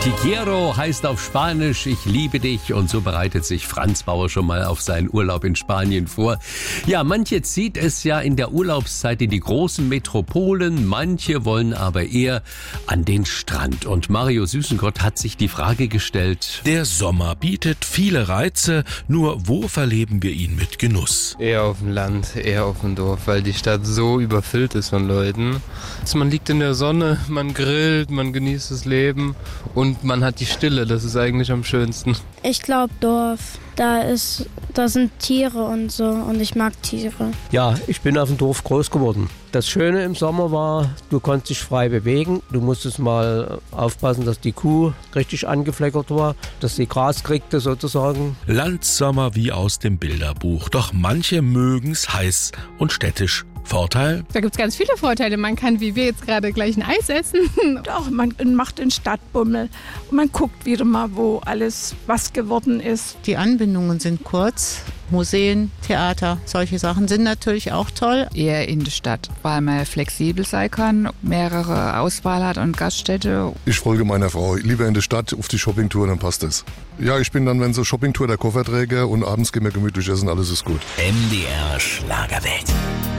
Te quiero heißt auf Spanisch ich liebe dich und so bereitet sich Franz Bauer schon mal auf seinen Urlaub in Spanien vor. Ja, manche zieht es ja in der Urlaubszeit in die großen Metropolen, manche wollen aber eher an den Strand. Und Mario Süßengott hat sich die Frage gestellt: Der Sommer bietet viele Reize, nur wo verleben wir ihn mit Genuss? Eher auf dem Land, eher auf dem Dorf, weil die Stadt so überfüllt ist von Leuten. Man liegt in der Sonne, man grillt, man genießt das Leben und man hat die Stille, das ist eigentlich am schönsten. Ich glaube Dorf. Da sind Tiere und so und ich mag Tiere. Ja, ich bin auf dem Dorf groß geworden. Das Schöne im Sommer war, du konntest dich frei bewegen. Du musstest mal aufpassen, dass die Kuh richtig angefleckert war, dass sie Gras kriegte sozusagen. Landsommer wie aus dem Bilderbuch, doch manche mögen's heiß und städtisch. Vorteil? Da gibt es ganz viele Vorteile. Man kann, wie wir jetzt gerade, gleich ein Eis essen. Doch, man macht den Stadtbummel. Man guckt wieder mal, wo alles was geworden ist. Die Anbindungen sind kurz. Museen, Theater, solche Sachen sind natürlich auch toll. Eher in der Stadt, weil man flexibel sein kann, mehrere Auswahl hat und Gaststätte. Ich folge meiner Frau. Lieber in der Stadt auf die Shoppingtour, dann passt es. Ja, ich bin dann, wenn so Shoppingtour, der Kofferträger und abends gehen wir gemütlich essen, alles ist gut. MDR Schlagerwelt.